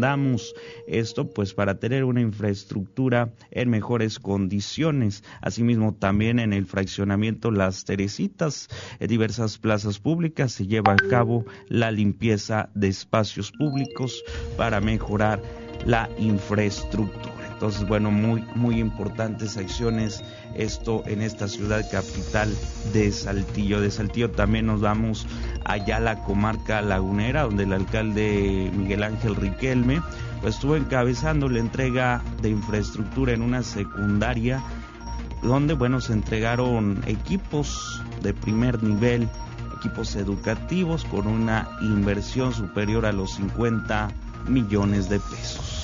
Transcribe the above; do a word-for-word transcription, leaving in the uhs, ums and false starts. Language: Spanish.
damos esto pues para tener una infraestructura en mejores condiciones. Asimismo también en el fraccionamiento Las Teresitas, en diversas plazas públicas se lleva a cabo la limpieza de espacios públicos para mejorar la infraestructura. Entonces, bueno, muy muy importantes acciones esto en esta ciudad capital de Saltillo. De Saltillo también nos vamos allá a la comarca lagunera, donde el alcalde Miguel Ángel Riquelme pues estuvo encabezando la entrega de infraestructura en una secundaria, donde bueno se entregaron equipos de primer nivel, equipos educativos con una inversión superior a los cincuenta millones de pesos.